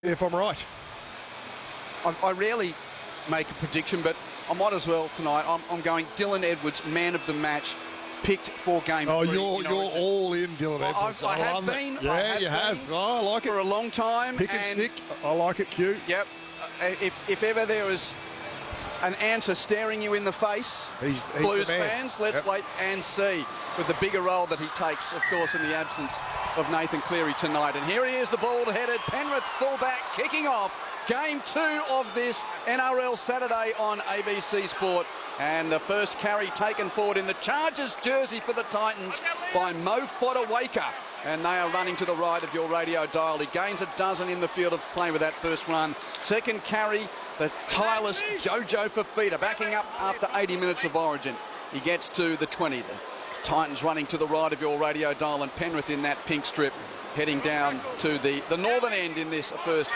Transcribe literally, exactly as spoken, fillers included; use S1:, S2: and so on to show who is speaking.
S1: if I'm right.
S2: I, I rarely make a prediction, but I might as well tonight. I'm, I'm going Dylan Edwards, man of the match, picked for game
S1: Oh,
S2: three.
S1: you're
S2: you know,
S1: you're
S2: just,
S1: all in, Dylan
S2: well,
S1: Edwards.
S2: I've, I,
S1: I
S2: have
S1: love
S2: been.
S1: it. Yeah,
S2: I have
S1: you have.
S2: been
S1: Oh, I like it.
S2: for a long time.
S1: Pick and,
S2: and
S1: stick. I like it, Q.
S2: Yep. Uh, if if ever there was an answer staring you in the face,
S1: He's, he's
S2: Blues
S1: the man.
S2: fans, let's
S1: Yep.
S2: wait and see with the bigger role that he takes, of course, in the absence of Nathan Cleary tonight. And here he is, the bald-headed Penrith fullback, kicking off game two of this N R L Saturday on A B C Sport. And the first carry taken forward in the Chargers jersey for the Titans by Mo Fodawaker. And they are running to the right of your radio dial. He gains a dozen in the field of play with that first run. Second carry, the tireless Jojo Fafita backing up after eighty minutes of origin. He gets to the twenty. The Titans running to the right of your radio dial, and Penrith in that pink strip heading down to the, the northern end in this first